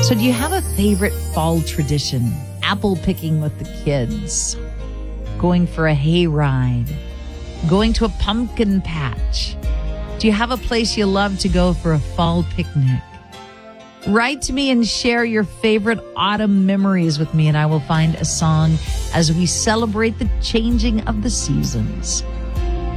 So do you have a favorite fall tradition? Apple picking with the kids, going for a hayride, going to a pumpkin patch. Do you have a place you love to go for a fall picnic? Write to me and share your favorite autumn memories with me, and I will find a song as we celebrate the changing of the seasons.